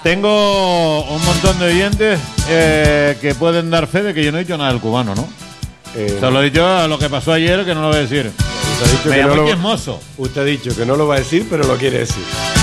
Tengo un montón de oyentes que pueden dar fe de que yo no he dicho nada del cubano, ¿no? Se lo he dicho a lo que pasó ayer, que no lo voy a decir. Usted ha dicho Me que llamo no lo, chismoso. usted ha dicho que no lo va a decir, pero lo quiere decir.